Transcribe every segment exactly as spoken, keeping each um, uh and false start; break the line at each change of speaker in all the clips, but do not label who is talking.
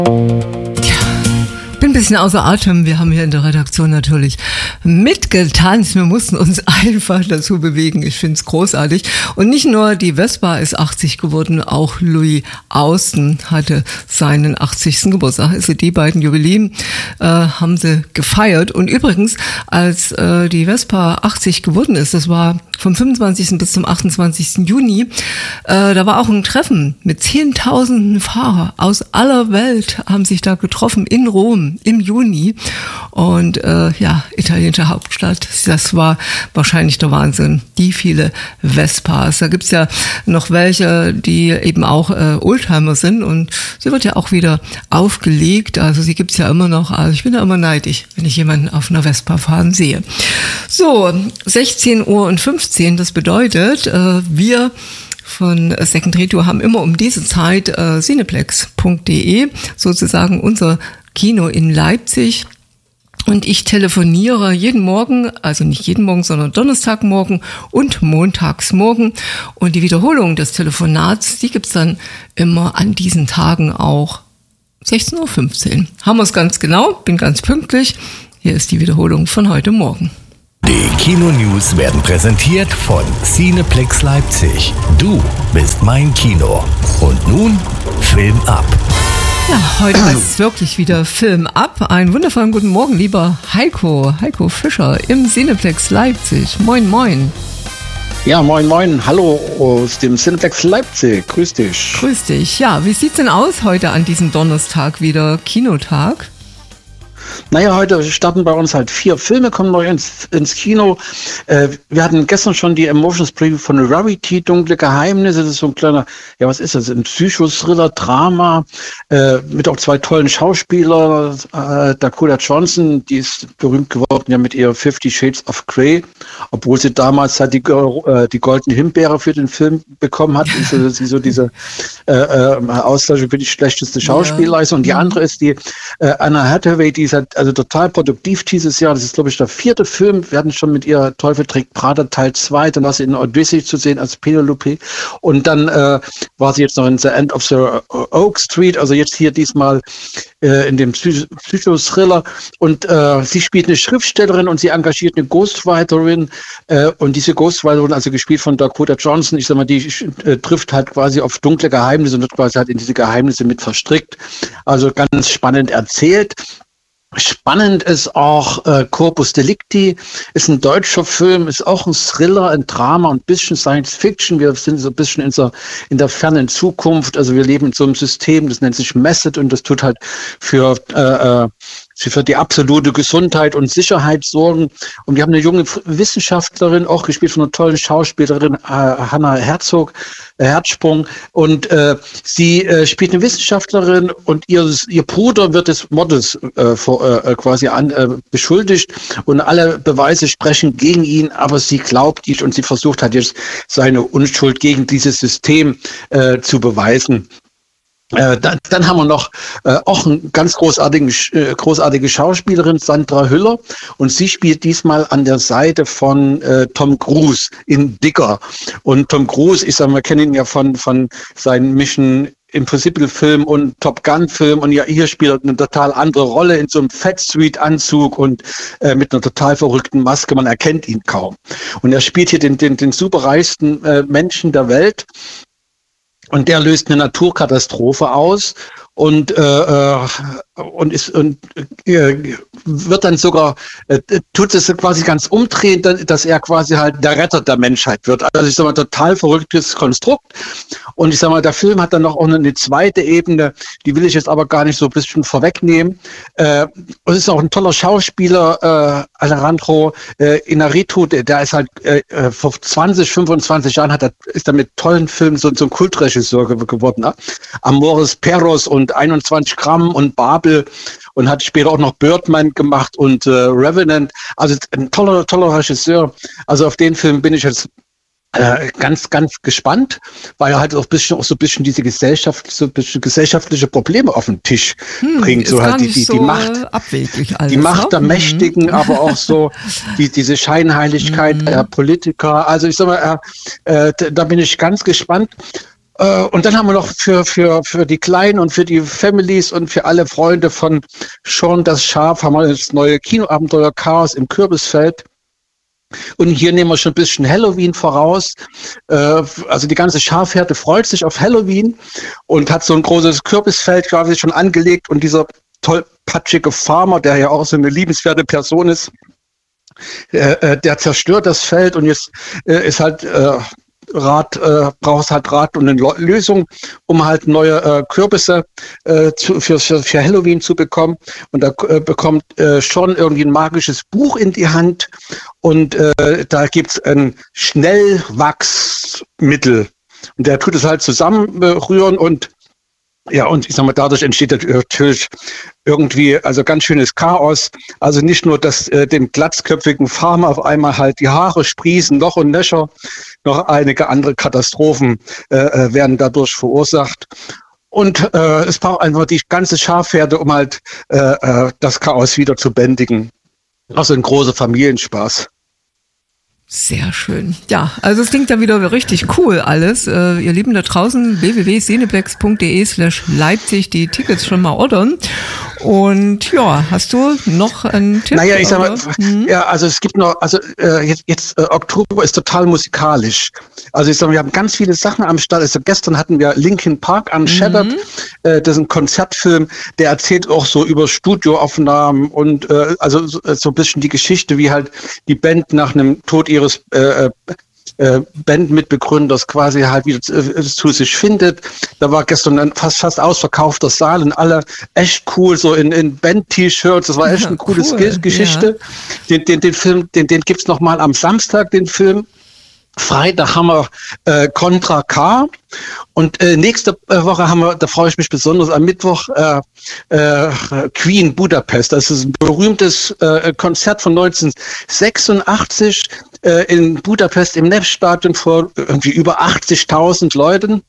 Ich bin ein bisschen außer Atem. Wir haben hier in der Redaktion natürlich mitgetanzt. Wir mussten uns einfach dazu bewegen. Ich finde es großartig. Und nicht nur die Vespa ist achtzig geworden, auch Louis Austin hatte seinen achtzigsten Geburtstag. Also die beiden Jubiläen äh, haben sie gefeiert. Und übrigens, als äh, die Vespa achtzig geworden ist, das war vom fünfundzwanzigsten bis zum achtundzwanzigsten Juni, äh, da war auch ein Treffen mit zehntausenden Fahrer aus aller Welt, haben sich da getroffen in Rom im Juni. Und äh, ja, italienische Hauptstadt, das war wahrscheinlich der Wahnsinn. Die viele Vespas. Da gibt's ja noch welche, die eben auch äh, Oldtimer sind und sie wird ja auch wieder aufgelegt. Also sie gibt's ja immer noch. Also ich bin da immer neidisch, wenn ich jemanden auf einer Vespa fahren sehe. So, sechzehn Uhr fünfzehn, das bedeutet, äh, wir von Second Radio haben immer um diese Zeit äh, cineplex punkt de, sozusagen unser Kino in Leipzig. Und ich telefoniere jeden Morgen, also nicht jeden Morgen, sondern Donnerstagmorgen und Montagsmorgen. Und die Wiederholung des Telefonats, die gibt's dann immer an diesen Tagen auch sechzehn Uhr fünfzehn. Haben wir es ganz genau, bin ganz pünktlich. Hier ist die Wiederholung von heute Morgen.
Die Kino-News werden präsentiert von Cineplex Leipzig. Du bist mein Kino. Und nun Film ab.
Ja, heute heißt es wirklich wieder Film ab. Einen wundervollen guten Morgen, lieber Heiko, Heiko Fischer im Cineplex Leipzig. Moin, moin.
Ja, moin, moin. Hallo aus dem Cineplex Leipzig. Grüß dich.
Grüß dich. Ja, wie sieht's denn aus heute an diesem Donnerstag wieder? Kinotag?
Naja, heute starten bei uns halt vier Filme, kommen neu ins, ins Kino. Äh, wir hatten gestern schon die Emotions Preview von Rarity, Dunkle Geheimnisse. Das ist so ein kleiner, ja, was ist das? Ein Psychothriller, Drama, äh, mit auch zwei tollen Schauspielern. Äh, Dakota Johnson, die ist berühmt geworden ja mit ihr Fifty Shades of Grey, obwohl sie damals halt die, äh, die Goldene Himbeere für den Film bekommen hat. Also, sie so diese äh, äh, Auszeichnung für die schlechteste Schauspielleistung. Und die andere ist die äh, Anna Hathaway, die ist halt also total produktiv dieses Jahr. Das ist, glaube ich, der vierte Film. Wir hatten schon mit ihr Teufel trägt Prada Teil zwei. Dann war sie in Odyssey zu sehen als Penelope. Und dann äh, war sie jetzt noch in The End of the Oak Street. Also jetzt hier diesmal äh, in dem Psych- Psychothriller. Und äh, sie spielt eine Schriftstellerin und sie engagiert eine Ghostwriterin. Äh, und diese Ghostwriterin, also gespielt von Dakota Johnson, ich sag mal, die äh, trifft halt quasi auf dunkle Geheimnisse und wird quasi halt in diese Geheimnisse mit verstrickt. Also ganz spannend erzählt. Spannend ist auch äh, Corpus Delicti, ist ein deutscher Film, ist auch ein Thriller, ein Drama und ein bisschen Science Fiction. Wir sind so ein bisschen in, so, in der fernen Zukunft. Also wir leben in so einem System, das nennt sich Method und das tut halt für äh, für die absolute Gesundheit und Sicherheit sorgen. Und wir haben eine junge Wissenschaftlerin, auch gespielt von einer tollen Schauspielerin, äh, Hannah Herzog, äh, Herzsprung. Und äh, sie äh, spielt eine Wissenschaftlerin und ihr, ihr Bruder wird des Mordes äh, vor, äh, quasi an, äh, beschuldigt. Und alle Beweise sprechen gegen ihn, aber sie glaubt nicht und sie versucht halt jetzt seine Unschuld gegen dieses System äh, zu beweisen. Äh, dann, dann haben wir noch äh, auch eine ganz großartige, äh, großartige Schauspielerin, Sandra Hüller. Und sie spielt diesmal an der Seite von äh, Tom Cruise in Dicker. Und Tom Cruise, ich sag mal, wir kennen ihn ja von, von seinen Mission Impossible-Film und Top Gun-Film. Und ja, hier spielt er eine total andere Rolle in so einem Fat-Street-Anzug und äh, mit einer total verrückten Maske. Man erkennt ihn kaum. Und er spielt hier den, den, den superreichsten äh, Menschen der Welt. Und der löst eine Naturkatastrophe aus und äh, und ist und äh, wird dann sogar äh, tut es quasi ganz umdrehen, dass er quasi halt der Retter der Menschheit wird. Also ich sag mal, total verrücktes Konstrukt. Und ich sag mal, der Film hat dann noch auch eine zweite Ebene, die will ich jetzt aber gar nicht so ein bisschen vorwegnehmen. Äh, es ist auch ein toller Schauspieler, äh, Alejandro äh, Inarritu, der, der ist halt äh, vor zwanzig, fünfundzwanzig Jahren hat er, ist er mit tollen Filmen so, so ein Kultregisseur geworden. Ne? Amores Perros und einundzwanzig Gramm und Babel und hat später auch noch Birdman gemacht und äh, Revenant. Also ein toller, toller Regisseur. Also auf den Film bin ich jetzt Äh, ganz, ganz gespannt, weil er halt auch, bisschen, auch so ein bisschen diese Gesellschaft, so ein bisschen gesellschaftliche Probleme auf den Tisch hm, bringt. So halt die, die,
so
die Macht,
abwegig alles,
die Macht der
ne?
Mächtigen, mhm. aber auch so die, diese Scheinheiligkeit mhm. der Politiker. Also ich sag mal, äh, äh, da bin ich ganz gespannt. Äh, und dann haben wir noch für, für, für die Kleinen und für die Families und für alle Freunde von Sean das Schaf haben wir das neue Kinoabenteuer Chaos im Kürbisfeld. Und hier nehmen wir schon ein bisschen Halloween voraus. Äh, also die ganze Schafherde freut sich auf Halloween und hat so ein großes Kürbisfeld quasi schon angelegt. Und dieser tollpatschige Farmer, der ja auch so eine liebenswerte Person ist, äh, der zerstört das Feld und jetzt äh, ist halt äh, Rat, äh, brauchst halt Rat und eine Lösung, um halt neue äh, Kürbisse äh, zu, für, für, für Halloween zu bekommen. Und da äh, bekommt äh, schon irgendwie ein magisches Buch in die Hand und äh, da gibt's ein Schnellwachsmittel. Und der tut es halt zusammenrühren und ja, und ich sag mal, dadurch entsteht natürlich irgendwie also ganz schönes Chaos. Also nicht nur, dass äh, dem glatzköpfigen Farmer auf einmal halt die Haare sprießen, noch und nöcher, noch einige andere Katastrophen äh, werden dadurch verursacht. Und äh, es braucht einfach die ganze Schafherde, um halt äh, das Chaos wieder zu bändigen. Also ein großer Familienspaß.
Sehr schön. Ja, also es klingt ja wieder richtig cool alles. Äh, ihr Lieben da draußen, w w w punkt cineplex punkt d e slash Leipzig, die Tickets schon mal ordern. Und ja, hast du noch einen Tipp?
Naja, ich sag mal, mhm. ja, also es gibt noch, also äh, jetzt, jetzt äh, Oktober ist total musikalisch. Also ich sag mal, wir haben ganz viele Sachen am Start. Also gestern hatten wir Linkin Park Unshattered. Mhm. Äh, das ist ein Konzertfilm, der erzählt auch so über Studioaufnahmen und äh, also so, so ein bisschen die Geschichte, wie halt die Band nach einem Tod ihres äh, äh, Bandmitbegründers quasi halt wieder zu, äh, zu sich findet. Da war gestern ein fast fast ausverkaufter Saal und alle echt cool, so in, in Band-T-Shirts. Das war echt eine coole cool, Geschichte. Ja. Den, den, den Film, den, den gibt's noch mal am Samstag, den Film. Freitag haben wir äh, Contra K und äh, nächste Woche haben wir, da freue ich mich besonders, am Mittwoch äh, äh, Queen Budapest. Das ist ein berühmtes äh, Konzert von neunzehnhundertsechsundachtzig äh, in Budapest im Nefstadion vor irgendwie über achtzigtausend Leuten.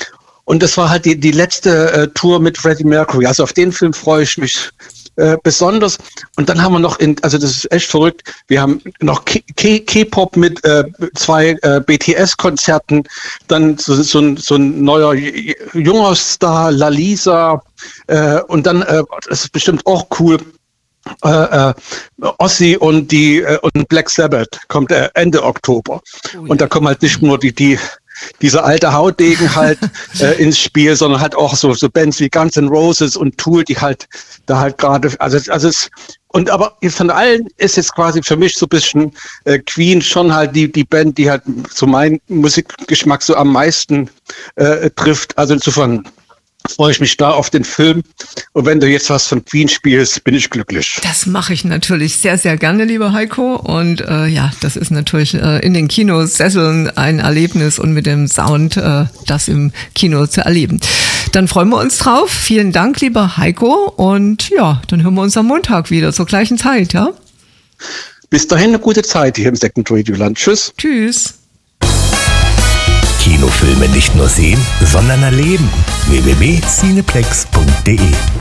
Und das war halt die, die letzte äh, Tour mit Freddie Mercury. Also auf den Film freue ich mich Äh, besonders. Und dann haben wir noch, in, also das ist echt verrückt, wir haben noch K-Pop mit äh, zwei äh, B T S-Konzerten, dann so, so, ein, so ein neuer junger Star, Lalisa, äh, und dann, äh, das ist bestimmt auch cool, äh, äh, Ozzy und die äh, und Black Sabbath kommt äh, Ende Oktober. Oh ja. Und da kommen halt nicht nur die, die dieser alte Hautdegen halt äh, ins Spiel, sondern halt auch so, so Bands wie Guns N' Roses und Tool, die halt da halt gerade, also, also es, und aber von allen ist jetzt quasi für mich so ein bisschen äh, Queen schon halt die, die Band, die halt so meinen Musikgeschmack so am meisten äh, trifft. Also insofern freue ich mich da auf den Film. Und wenn du jetzt was von Queen spielst, bin ich glücklich.
Das mache ich natürlich sehr, sehr gerne, lieber Heiko. Und äh, ja, das ist natürlich äh, in den Kinosesseln ein Erlebnis und mit dem Sound äh, das im Kino zu erleben. Dann freuen wir uns drauf. Vielen Dank, lieber Heiko. Und ja, dann hören wir uns am Montag wieder zur gleichen Zeit, ja?
Bis dahin eine gute Zeit hier im Second Radio Land. Tschüss.
Tschüss.
Kinofilme nicht nur sehen, sondern erleben. w w w punkt cineplex punkt d e